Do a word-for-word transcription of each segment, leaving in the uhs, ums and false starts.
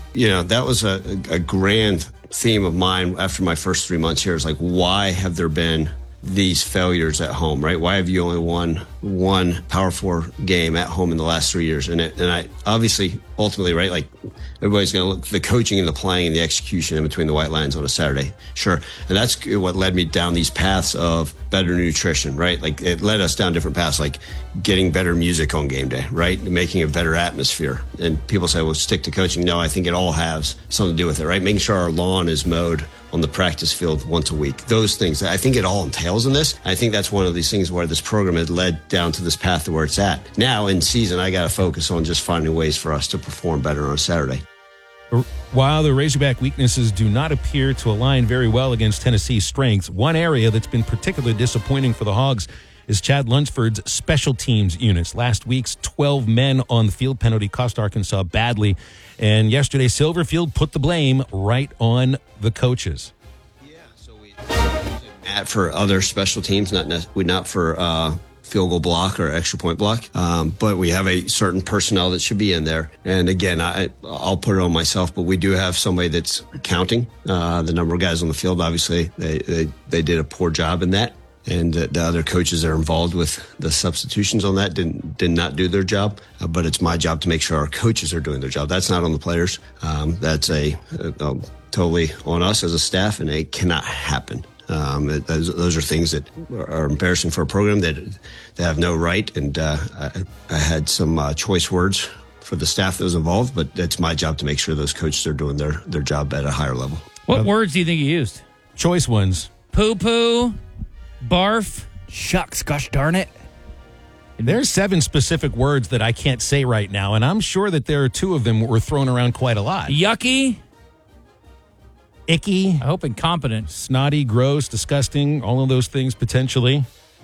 You know, that was a, a grand theme of mine after my first three months here is like, why have there been these failures at home, right? Why have you only won one Power Four game at home in the last three years? And it, and I obviously, ultimately, right, like everybody's going to look at the coaching and the playing and the execution in between the white lines on a Saturday. Sure. And that's what led me down these paths of better nutrition, right? Like it led us down different paths, like getting better music on game day, right? Making a better atmosphere. And people say, well, stick to coaching. No, I think it all has something to do with it, right? Making sure our lawn is mowed on the practice field once a week. Those things, I think it all entails in this. I think that's one of these things where this program had led down to this path to where it's at. Now in season, I got to focus on just finding ways for us to perform better on Saturday. While the Razorback weaknesses do not appear to align very well against Tennessee's strengths, one area that's been particularly disappointing for the Hogs is Chad Lunsford's special teams units. Last week's twelve men on the field penalty cost Arkansas badly, and yesterday Silverfield put the blame right on the coaches. Yeah, so we at for other special teams, not we not for uh, field goal block or extra point block, um, but we have a certain personnel that should be in there. And again, I, I'll put it on myself, but we do have somebody that's counting uh, the number of guys on the field. Obviously, they they, they did a poor job in that. And the, the other coaches that are involved with the substitutions on that didn't did not do their job. Uh, but it's my job to make sure our coaches are doing their job. That's not on the players. Um, that's a, a, a totally on us as a staff, and it cannot happen. Um, it, those, those are things that are embarrassing for a program that they have no right. And uh, I, I had some uh, choice words for the staff that was involved, but it's my job to make sure those coaches are doing their, their job at a higher level. What uh, words do you think you used? Choice ones. Poo-poo. Barf. Shucks, gosh darn it. There's seven specific words that I can't say right now, and I'm sure that there are two of them that were thrown around quite a lot. Yucky. Icky. I hope incompetent. Snotty, gross, disgusting, all of those things potentially.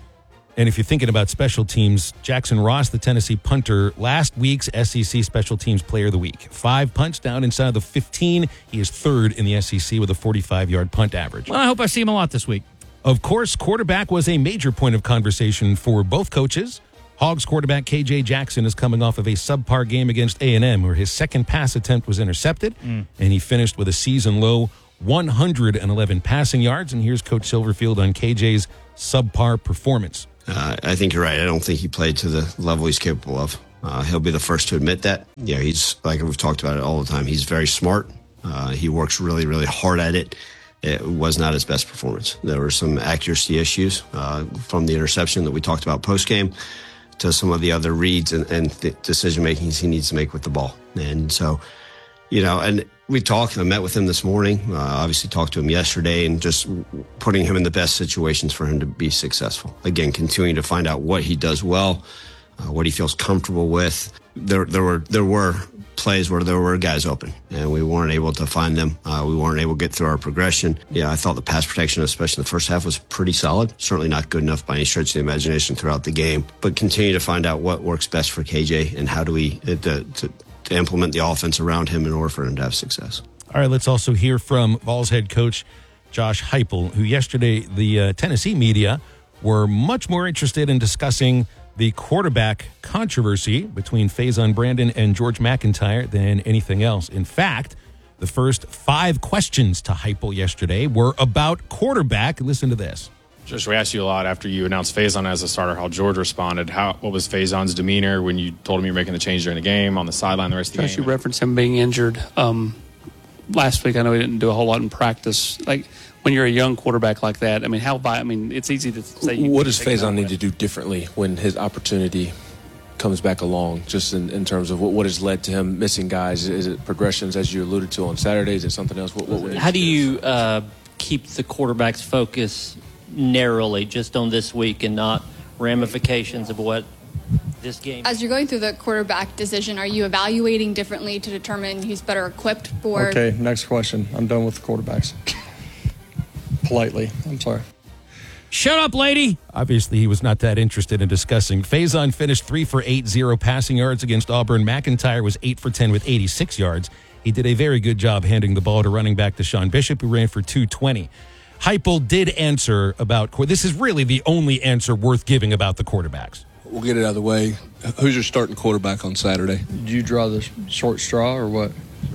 And if you're thinking about special teams, Jackson Ross, the Tennessee punter, last week's S E C Special Teams Player of the Week. Five punts down inside of the fifteen. He is third in the S E C with a forty-five-yard punt average. Well, I hope I see him a lot this week. Of course, quarterback was a major point of conversation for both coaches. Hogs quarterback K J Jackson is coming off of a subpar game against A and M where his second pass attempt was intercepted, mm. and he finished with a season-low one hundred eleven passing yards. And here's Coach Silverfield on K J's subpar performance. Uh, I think you're right. I don't think he played to the level he's capable of. Uh, he'll be the first to admit that. Yeah, he's, like we've talked about it all the time, he's very smart. Uh, he works really, really hard at it. It was not his best performance. There were some accuracy issues uh, from the interception that we talked about post-game to some of the other reads and, and th- decision-makings he needs to make with the ball. And so, you know, and we talked, I met with him this morning, uh, obviously talked to him yesterday, and just putting him in the best situations for him to be successful. Again, continuing to find out what he does well, uh, what he feels comfortable with. There, there were, there were plays where there were guys open, and we weren't able to find them. Uh, we weren't able to get through our progression. Yeah, I thought the pass protection, especially in the first half, was pretty solid. Certainly not good enough by any stretch of the imagination throughout the game, but continue to find out what works best for K J and how do we uh, to, to, to implement the offense around him in order for him to have success. All right, let's also hear from Vols head coach Josh Heupel, who yesterday the uh, Tennessee media were much more interested in discussing the quarterback controversy between Faison Brandon and George McIntyre than anything else. In fact, the first five questions to Heupel yesterday were about quarterback. Listen to this. Josh, we asked you a lot after you announced Faison as a starter, how George responded. How What was Faison's demeanor when you told him you were making the change during the game, on the sideline the rest of the Josh, game? You referenced him being injured. Um, last week, I know he didn't do a whole lot in practice. Like, when you're a young quarterback like that, I mean, how? I mean, it's easy to say. You what does Faison need to do differently when his opportunity comes back along? Just in, in terms of what, what has led to him missing guys? Is it progressions, as you alluded to on Saturdays? Is it something else? What, what would how do you uh, keep the quarterback's focus narrowly just on this week and not ramifications of what this game? As you're going through the quarterback decision, are you evaluating differently to determine who's better equipped for? Okay, next question. I'm done with the quarterbacks. Politely, I'm sorry. Shut up, lady. Obviously, he was not that interested in discussing. Faison finished three for eight, zero passing yards against Auburn. McIntyre was eight for ten with eighty-six yards. He did a very good job handing the ball to running back Deshaun Bishop, who ran for two twenty. Heupel did answer about, this is really the only answer worth giving about the quarterbacks. We'll get it out of the way. Who's your starting quarterback on Saturday? Did you draw the short straw or what?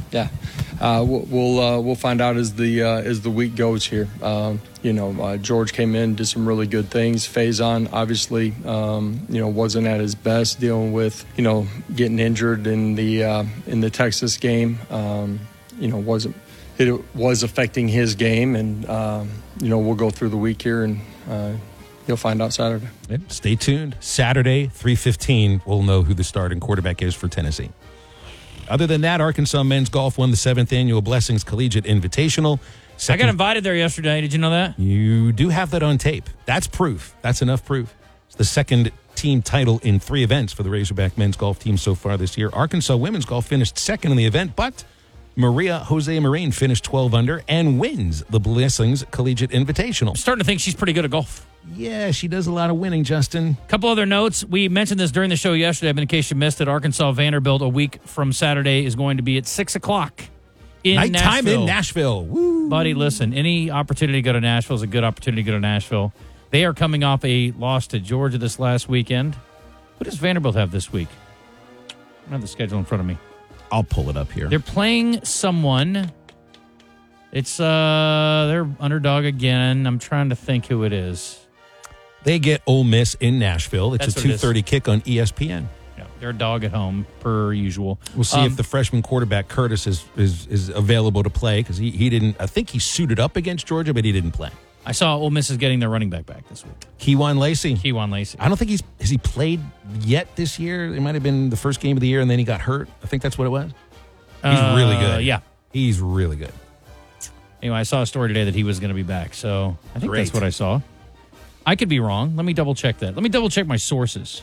Yeah, uh, we'll we'll, uh, we'll find out as the uh, as the week goes here. Um, you know, uh, George came in, did some really good things. Faison obviously, um, you know, wasn't at his best, dealing with you know getting injured in the uh, in the Texas game. Um, you know, wasn't it was affecting his game, and um, you know we'll go through the week here and. Uh, You'll find out Saturday. Yep. Stay tuned. Saturday, three fifteen, we'll know who the starting quarterback is for Tennessee. Other than that, Arkansas men's golf won the seventh annual Blessings Collegiate Invitational. Second, I got invited there yesterday. Did you know that? You do have that on tape. That's proof. That's enough proof. It's the second team title in three events for the Razorback men's golf team so far this year. Arkansas women's golf finished second in the event, but Maria Jose Marin finished twelve under and wins the Blessings Collegiate Invitational. I'm starting to think she's pretty good at golf. Yeah, she does a lot of winning, Justin. Couple other notes. We mentioned this during the show yesterday, but in case you missed it, Arkansas Vanderbilt a week from Saturday is going to be at six o'clock in Nighttime Nashville. in Nashville. Woo. Buddy, listen, any opportunity to go to Nashville is a good opportunity to go to Nashville. They are coming off a loss to Georgia this last weekend. Who does Vanderbilt have this week? I don't have the schedule in front of me. I'll pull it up here. They're playing someone. It's, uh, they're underdog again. I'm trying to think who it is. They get Ole Miss in Nashville. It's That's a what it two is. thirty kick on E S P N. Yeah, they're a dog at home, per usual. We'll see Um, if the freshman quarterback Curtis is is, is available to play because he, he didn't. I think he suited up against Georgia, but he didn't play. I saw Ole Miss is getting their running back back this week. Kejuan Lacey. Kejuan Lacey. I don't think he's has he played yet this year. It might have been the first game of the year, and then he got hurt. I think that's what it was. He's Uh, really good. yeah. He's really good. Anyway, I saw a story today that he was going to be back, so I think Great. that's what I saw. I could be wrong. Let me double check that. Let me double check my sources.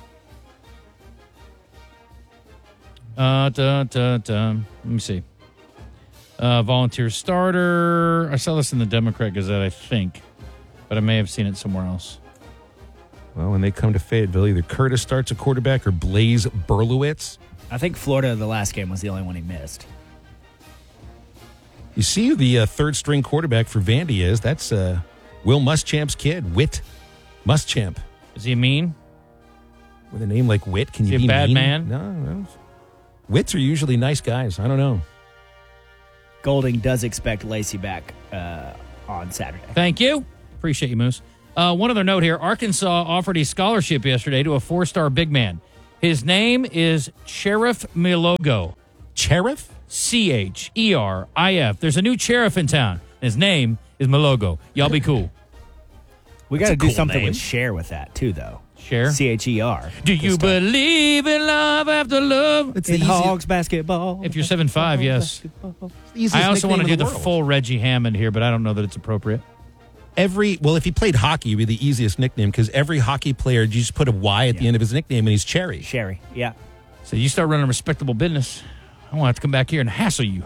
Uh, da, da, da. Let me see. Uh, volunteer starter. I saw this in the Democrat Gazette, I think, but I may have seen it somewhere else. Well, when they come to Fayetteville, either Curtis starts a quarterback or Blaze Berlowitz. I think Florida, the last game, was the only one he missed. You see who the uh, third string quarterback for Vandy is? That's uh, Will Muschamp's kid, Whit Muschamp. Is he mean? With a name like Whit, can Is you he a be bad mean? man? No, no. Wits are usually nice guys. I don't know. Golding does expect Lacey back uh, on Saturday. Thank you. Appreciate you, Moose. Uh, one other note here. Arkansas offered a scholarship yesterday to a four-star big man. His name is Cherif Milogo. Cherif? C H E R I F. There's a new sheriff in town. His name is Milogo. Y'all be cool. We got That's to a do cool something name. with share with that, too, though. Share? C H E R. Do you believe in love after love? It's In the easy- Hogs basketball. If you're seven five, yes. easiest I also want to nickname do in the world. full Reggie Hammond here, but I don't know that it's appropriate. Every well, if he played hockey, it'd be the easiest nickname because every hockey player, you just put a Y at the Yeah. end of his nickname, and he's Cherry. Sherry, yeah. So you start running a respectable business, I want to come back here and hassle you.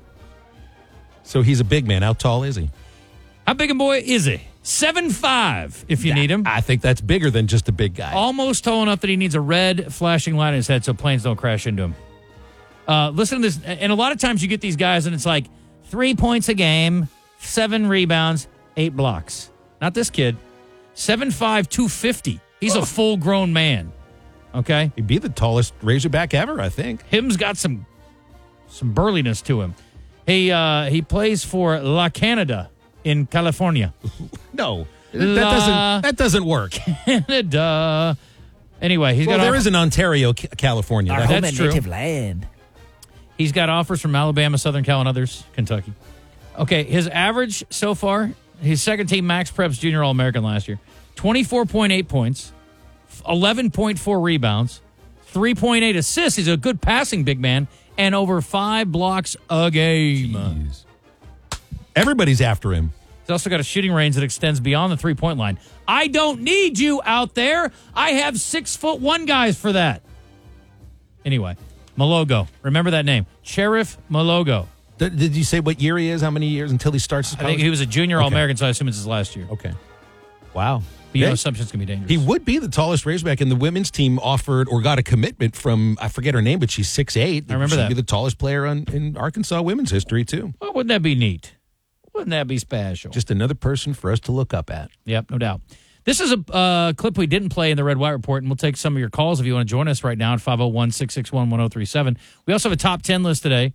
So he's a big man. How tall is he? How big a boy is he? seven five, if you need him. I think that's bigger than just a big guy. Almost tall enough that he needs a red flashing light in his head so planes don't crash into him. Uh, listen to this. And a lot of times you get these guys and it's like three points a game, seven rebounds, eight blocks. Not this kid. seven five, two fifty. He's a full-grown man. Okay? He'd be the tallest Razorback ever, I think. Him's got some some burliness to him. He uh, he plays for La Canada in California. No, that La- doesn't that doesn't work. Canada. Anyway, he's Well, got there off- is an Ontario, Ca- California. Our That- home that's and true. native land. He's got offers from Alabama, Southern Cal, and others, Kentucky. Okay, his average so far, his second team Max Preps Junior All-American last year, twenty-four point eight points, eleven point four rebounds, three point eight assists. He's a good passing big man, and over five blocks a game. Jeez. Everybody's after him. He's also got a shooting range that extends beyond the three-point line. I don't need you out there. I have six-foot one guys for that. Anyway, Milogo. Remember that name. Cherif Milogo. Did, did you say what year he is? How many years until he starts his I think college? he was a junior Okay. All-American, so I assume it's his last year. Okay. Wow. But you know, Yeah. assumptions can be dangerous. He would be the tallest Razorback, and the women's team offered or got a commitment from, I forget her name, but she's six eight. I remember She'd that. be the tallest player on, in Arkansas women's history, too. Well, wouldn't that be neat? Wouldn't that be special? Just another person for us to look up at. Yep, no doubt. This is a uh, clip we didn't play in the Red White Report, and we'll take some of your calls if you want to join us right now at five oh one, six six one, one oh three seven. We also have a top ten list today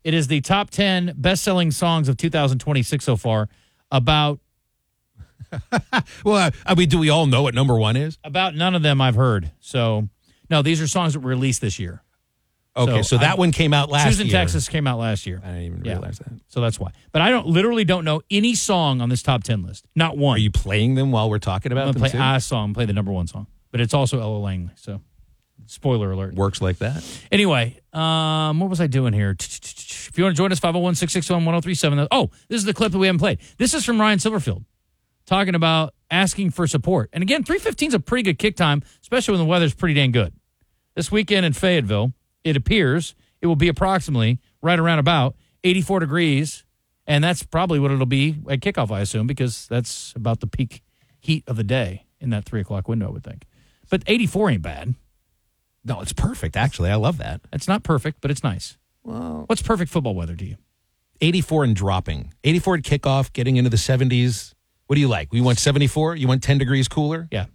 It is the top ten best-selling songs of two thousand twenty-six so far. About well, I mean, do we all know what number one is? about none of them I've heard. So, no, these are songs that were released this year. Okay, so, So that I- one came out last Choosing year. Texas came out last year. I didn't even Yeah. realize that. So that's why. But I don't literally don't know any song on this top ten list. Not one. Are you playing them while we're talking about I'm them going to too? play a song, play the number one song. But it's also Ella Langley. So, spoiler alert. Works like that. Anyway, um, what was I doing here? If you want to join us, five oh one, six six one, one oh three seven. Oh, this is the clip that we haven't played. This is from Ryan Silverfield talking about asking for support. And again, three fifteen is a pretty good kick time, especially when the weather's pretty dang good. This weekend in Fayetteville, it appears it will be approximately right around about eighty-four degrees. And that's probably what it'll be at kickoff, I assume, because that's about the peak heat of the day in that three o'clock window, I would think. But eighty-four ain't bad. No, it's perfect, actually. I love that. It's not perfect, but it's nice. Well, What's perfect football weather to you? eighty-four and dropping. eighty-four at kickoff, getting into the seventies. What do you like? You want seventy-four? You want ten degrees cooler? Yeah,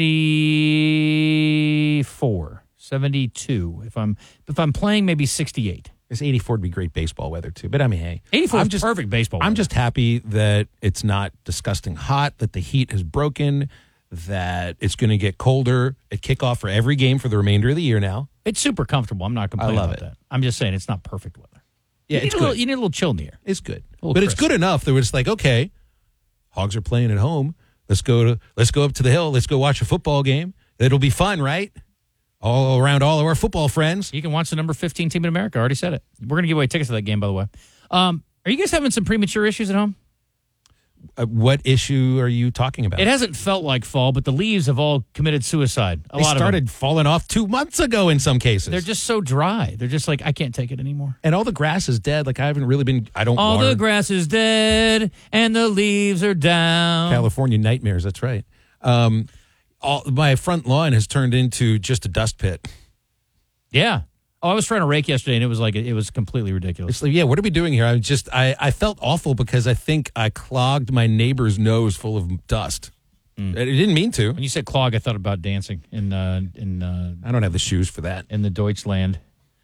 seventy-four, seventy-two. If I'm if I'm playing, maybe sixty-eight. This eighty-four would be great baseball weather, too. But I mean, hey. eighty-four I'm is perfect baseball I'm weather. just happy that it's not disgusting hot, that the heat has broken, that it's going to get colder at kickoff for every game for the remainder of the year now. It's super comfortable. I'm not complaining I love about it. that. I'm just saying it's not perfect weather. Yeah, you need it's a little, good. you need a little chill in the air. It's good. little But it's crisp. good enough that it's like, okay, Hogs are playing at home. Let's go to let's go up to the hill. Let's go watch a football game. It'll be fun, right? All around all of our football friends. You can watch the number fifteen team in America. I already said it. We're going to give away tickets to that game, by the way. Um, are you guys having some premature issues at home? Uh, what issue are you talking about? It hasn't felt like fall, but the leaves have all committed suicide. A They lot started of them. falling off two months ago in some cases. They're just so dry. They're just like, I can't take it anymore. and all the grass is dead. Like I haven't really been. I don't. All water. the grass is dead and the leaves are down. California nightmares. That's right. Um, all my front lawn has turned into just a dust pit. Yeah. Oh, I was trying to rake yesterday, and it was like it was completely ridiculous. It's like, yeah, what are we doing here? I just, I, I felt awful because I think I clogged my neighbor's nose full of dust. I didn't mean to. When you said clog, I thought about dancing in uh, in uh, I don't have the shoes for that. in the Deutschland.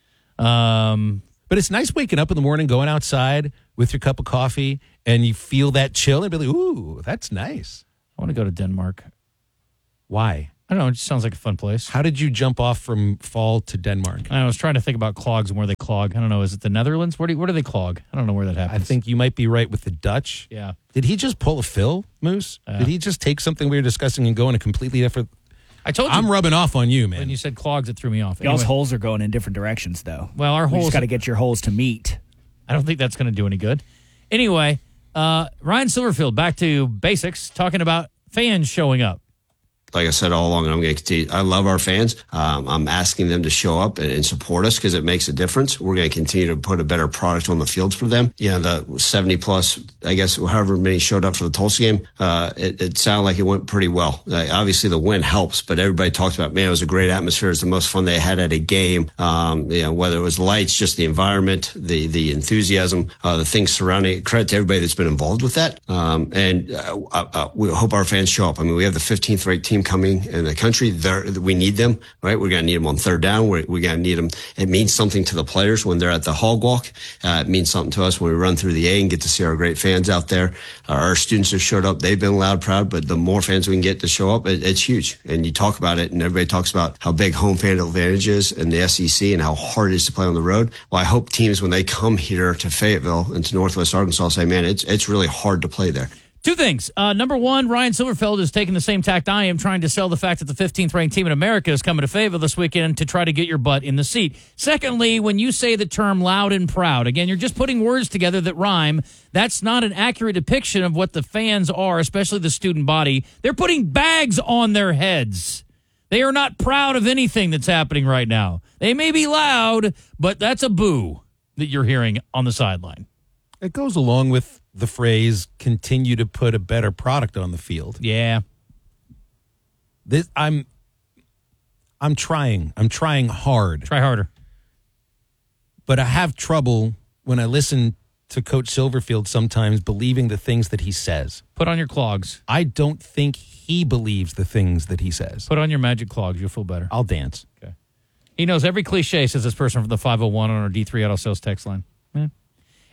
Um, But it's nice waking up in the morning, going outside with your cup of coffee, and you feel that chill and be like, ooh, that's nice. I want to go to Denmark. Why? I don't know. It just sounds like a fun place. How did you jump off from fall to Denmark? I was trying to think about clogs and where they clog. I don't know. Is it the Netherlands? Where do where do they clog? I don't know where that I happens. think you might be right with the Dutch. Yeah. Did he just pull a Phil, Moose? Yeah. Did he just take something we were discussing and go in a completely different... I told you. I'm rubbing off on you, man. when you said clogs, it threw me off. Y'all's Anyway, holes are going in different directions, though. well, our We holes. just got to get your holes to meet. I don't think that's going to do any good. Anyway, uh, Ryan Silverfield, back to basics, talking about fans showing up. Like I said all along, and I'm going to continue. I love our fans. Um, I'm asking them to show up and, and support us because it makes a difference. We're going to continue to put a better product on the fields for them. You know, the seventy plus, I guess, however many showed up for the Tulsa game, uh, it, it sounded like it went pretty well. Uh, obviously, the win helps, but everybody talked about, man, it was a great atmosphere. It was the most fun they had at a game. Um, you know, whether it was lights, just the environment, the the enthusiasm, uh, the things surrounding it. Credit to everybody that's been involved with that. Um, and uh, uh, we hope our fans show up. I mean, we have the fifteenth ranked team coming in the country. They're, we need them, right? We're going to need them on third down. We're, we're going to need them. It means something to the players when they're at the hog walk. Uh, it means something to us when we run through the A and get to see our great fans out there. Uh, our students have showed up. They've been loud, proud, but the more fans we can get to show up, it, it's huge. And you talk about it and everybody talks about how big home fan advantage is in the S E C and how hard it is to play on the road. Well, I hope teams, when they come here to Fayetteville and to Northwest Arkansas, say, man, it's, it's really hard to play there. Two things. Uh, number one, Ryan Silverfeld is taking the same tact I am, trying to sell the fact that the fifteenth ranked team in America is coming to Fayetteville this weekend to try to get your butt in the seat. Secondly, when you say the term loud and proud, again, you're just putting words together that rhyme. That's not an accurate depiction of what the fans are, especially the student body. They're putting bags on their heads. They are not proud of anything that's happening right now. They may be loud, but that's a boo that you're hearing on the sideline. It goes along with the phrase continue to put a better product on the field. Yeah. This I'm I'm trying. I'm trying hard. Try harder. But I have trouble when I listen to Coach Silverfield sometimes believing the things that he says. Put on your clogs. I don't think he believes the things that he says. Put on your magic clogs. You'll feel better. I'll dance. Okay. He knows every cliche, says this person from the five oh one on our D three Auto Sales text line. Yeah,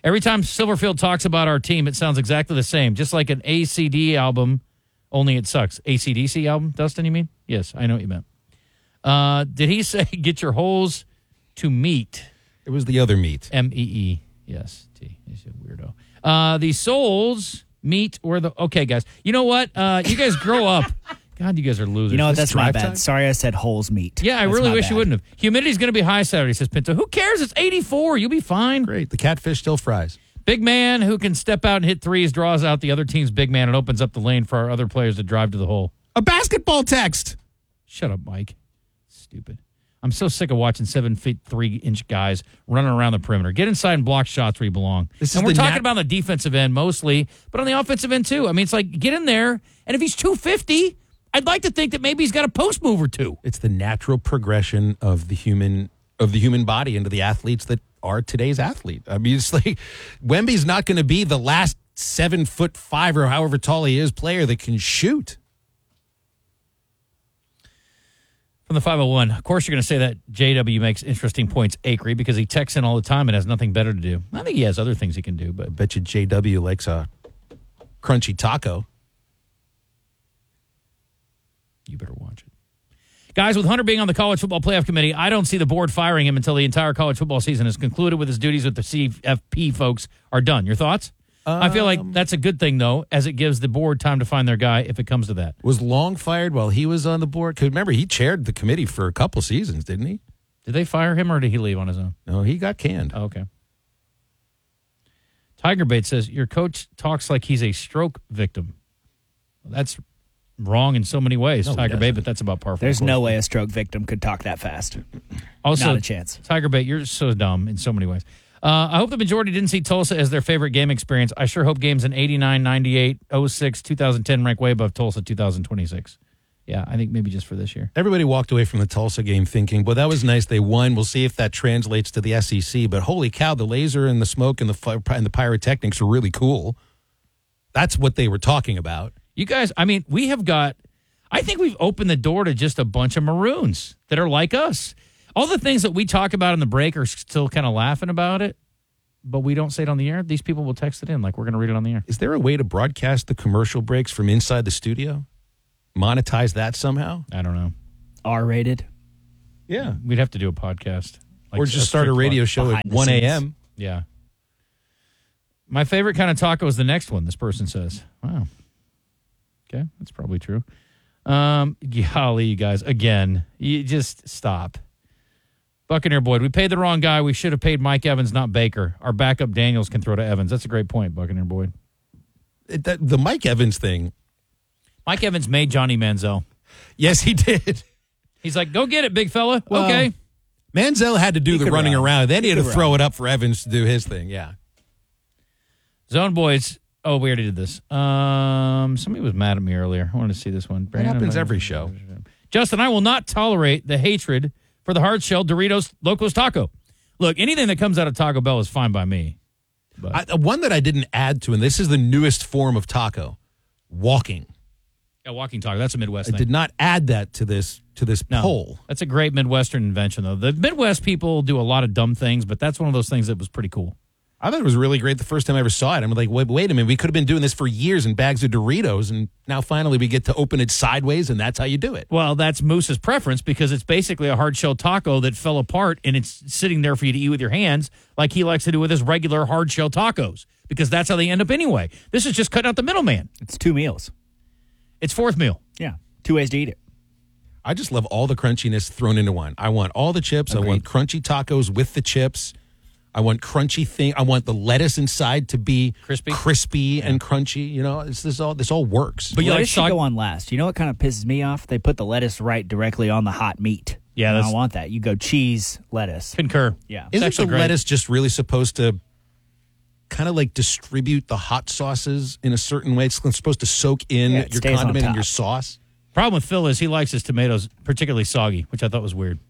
Every time Silverfield talks about our team, it sounds exactly the same, just like an A C D album, only it sucks. A C D C album, Dustin, you mean? Yes, I know what you meant. Uh, did he say get your holes to meet? It was the other meat. M E E. Yes, T. He's a weirdo. Uh, the souls meet where the... Okay, guys. You know what? Uh, you guys grow up. God, you guys are losers. You know what? This That's my drive bad. time? Sorry I said holes meet. Yeah, I That's really my wish bad. you wouldn't have. Humidity's going to be high Saturday, says Pinto. Who cares? It's eighty-four. You'll be fine. Great. The catfish still fries. Big man who can step out and hit threes draws out the other team's big man and opens up the lane for our other players to drive to the hole. A basketball text. Shut up, Mike. Stupid. I'm so sick of watching seven feet three inch guys running around the perimeter. Get inside and block shots where you belong. This and is we're the talking nat- about on the defensive end mostly, but on the offensive end too. I mean, it's like get in there, and if he's two fifty, I'd like to think that maybe he's got a post move or two. It's the natural progression of the human of the human body into the athletes that are today's athlete. I mean, it's like Wemby's not going to be the last seven foot five or however tall he is player that can shoot. From the five oh one, of course you're going to say that J W makes interesting points, Acree, because he texts in all the time and has nothing better to do. I think he has other things he can do, but I bet you J W likes a crunchy taco. you better watch it. Guys, with Hunter being on the college football playoff committee, I don't see the board firing him until the entire college football season is concluded with his duties with the C F P folks are done. Your thoughts? Um, I feel like that's a good thing, though, as it gives the board time to find their guy if it comes to that. Was Long fired while he was on the board? Because remember, he chaired the committee for a couple seasons, didn't he? Did they fire him or did he leave on his own? No, he got canned. Oh, okay. Tiger Bait says, your coach talks like he's a stroke victim. Well, that's wrong in so many ways, No, he Tiger Bait, doesn't. but that's about par for the There's course. no way a stroke victim could talk that fast. Also, Not a chance. Tiger Bait, you're so dumb in so many ways. Uh, I hope the majority didn't see Tulsa as their favorite game experience. I sure hope games in eighty-nine, ninety-eight, oh six, two thousand ten rank way above Tulsa two thousand twenty-six. Yeah, I think maybe just for this year. Everybody walked away from the Tulsa game thinking, well, that was nice. They won. We'll see if that translates to the S E C. But holy cow, the laser and the smoke and the fi- and the pyrotechnics are really cool. That's what they were talking about. You guys, I mean, we have got, I think we've opened the door to just a bunch of Maroons that are like us. All the things that we talk about in the break are still kind of laughing about it, but we don't say it on the air. These people will text it in like we're going to read it on the air. Is there a way to broadcast the commercial breaks from inside the studio? Monetize that somehow? I don't know. R-rated. Yeah. We'd have to do a podcast. Like or just start a strict radio pod- show at behind the one scenes. a.m. Yeah. My favorite kind of taco is the next one, this person says. Wow. Okay, that's probably true. Um, golly, you guys, again, you just stop. Buccaneer Boyd, we paid the wrong guy. We should have paid Mike Evans, not Baker. Our backup Daniels can throw to Evans. That's a great point, Buccaneer Boyd. It- that- the Mike Evans thing. Mike Evans made Johnny Manziel. Yes, he did. He's like, go get it, big fella. Well, okay. Manziel had to do He the could running run. around. Then he, He had to could throw run. it up for Evans to do his thing. Yeah. Zone Boys. Oh, we already did this. Um, somebody was mad at me earlier. I wanted to see this one. That happens every show. Justin, I will not tolerate the hatred for the hard shell Doritos Locos Taco. Look, anything that comes out of Taco Bell is fine by me. But I, one that I didn't add to, and this is the newest form of taco, walking. yeah, walking taco. That's a Midwest I thing. did not add that to this to this No, poll. that's a great Midwestern invention, though. The Midwest people do a lot of dumb things, but that's one of those things that was pretty cool. I thought it was really great the first time I ever saw it. I'm like, wait, wait a minute. We could have been doing this for years in bags of Doritos, and now finally we get to open it sideways, and that's how you do it. Well, that's Moose's preference because it's basically a hard shell taco that fell apart and it's sitting there for you to eat with your hands like he likes to do with his regular hard shell tacos because that's how they end up anyway. This is just cutting out the middleman. It's two meals. It's fourth meal. Yeah. Two ways to eat it. I just love all the crunchiness thrown into one. I want all the chips. I want crunchy tacos with the chips. I want crunchy thing. I want the lettuce inside to be Crispy? crispy and crunchy. You know, it's, this all this all works. But you like lettuce should sog- go on last. You know what kind of pisses me off? They put the lettuce right directly on the hot meat. Yeah, I that's- don't want that. You go cheese, lettuce. Concur. Yeah. It's Isn't actually the great. lettuce just really supposed to kind of like distribute the hot sauces in a certain way? It's supposed to soak in Yeah, it your stays on condiment and top. your sauce. Problem with Phil is he likes his tomatoes particularly soggy, which I thought was weird.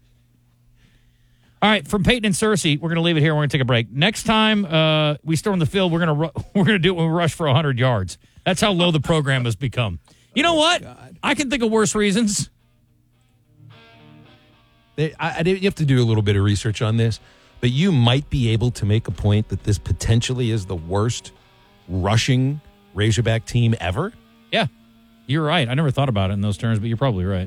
All right, from Peyton and Cersei, we're going to leave it here. We're going to take a break. Next time uh, we storm the field, we're going to ru- we're going to do it when we rush for one hundred yards. That's how low the program has become. You know what? I can think of worse reasons. They, I, I, you have to do a little bit of research on this, but you might be able to make a point that this potentially is the worst rushing Razorback team ever. Yeah, you're right. I never thought about it in those terms, but you're probably right.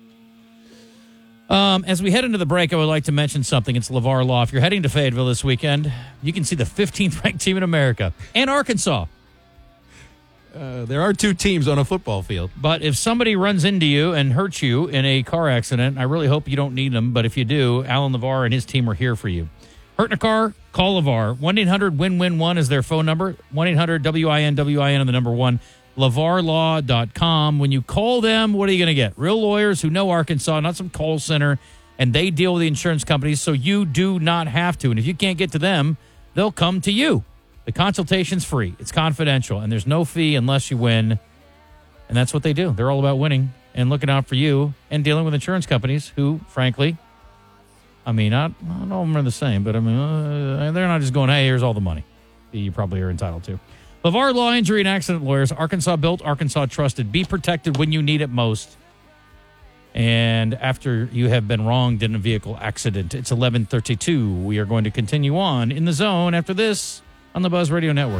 Um, as we head into the break, I would like to mention something. It's LeVar Law. If you're heading to Fayetteville this weekend, you can see the fifteenth ranked team in America and Arkansas. Uh, there are two teams on a football field. But if somebody runs into you and hurts you in a car accident, I really hope you don't need them. But if you do, Alan LeVar and his team are here for you. Hurt in a car? Call LeVar. one eight hundred win win one is their phone number. one eight hundred W I N W I N and the number one. LeVar Law dot com. When you call them, what are you going to get? Real lawyers who know Arkansas, not some call center, and they deal with the insurance companies, so you do not have to. And if you can't get to them, they'll come to you. The consultation's free. It's confidential, and there's no fee unless you win. And that's what they do. They're all about winning and looking out for you and dealing with insurance companies who, frankly, I mean, I, I don't know if they're the same, but I mean, uh, they're not just going, hey, here's all the money that you probably are entitled to. LeVar Law, Injury, and Accident Lawyers, Arkansas built, Arkansas trusted. Be protected when you need it most. And after you have been wronged in a vehicle accident, it's eleven thirty-two. We are going to continue on in the zone after this on the Buzz Radio Network.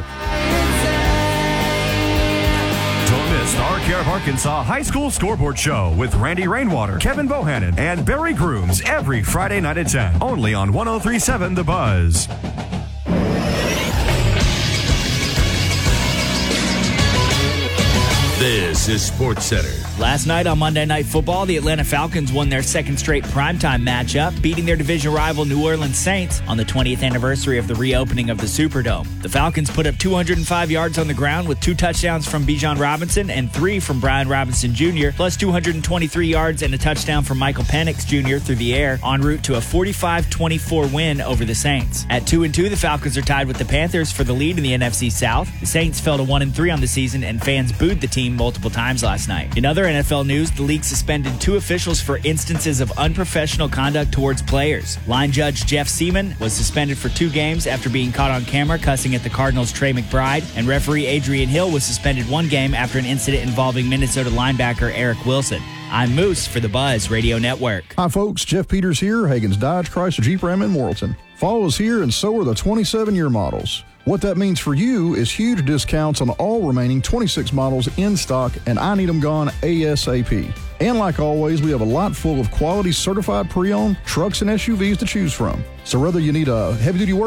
Don't miss the R K R of Arkansas High School Scoreboard Show with Randy Rainwater, Kevin Bohannon, and Barry Grooms every Friday night at ten, only on one oh three point seven The Buzz. This is Sports Center. Last night on Monday Night Football, the Atlanta Falcons won their second straight primetime matchup, beating their division rival New Orleans Saints on the twentieth anniversary of the reopening of the Superdome. The Falcons put up two hundred five yards on the ground with two touchdowns from Bijan Robinson and three from Brian Robinson Junior, plus two hundred twenty-three yards and a touchdown from Michael Penix Junior through the air, en route to a forty-five twenty-four win over the Saints. At two and two, the Falcons are tied with the Panthers for the lead in the N F C South. The Saints fell to one and three on the season, and fans booed the team multiple times last night. In other N F L news, the league suspended two officials for instances of unprofessional conduct towards players. Line judge Jeff Seaman was suspended for two games after being caught on camera cussing at the Cardinals' Trey McBride, and referee Adrian Hill was suspended one game after an incident involving Minnesota linebacker Eric Wilson. I'm Moose for the Buzz Radio Network. Hi, folks. Jeff Peters here, Hagen's Dodge, Chrysler, Jeep, Ram in Morrilton. Fall is here, and so are the twenty-seven-year models. What that means for you is huge discounts on all remaining twenty-six models in stock, and I need them gone ASAP. And like always, we have a lot full of quality certified pre-owned trucks and S U Vs to choose from. So whether you need a heavy-duty work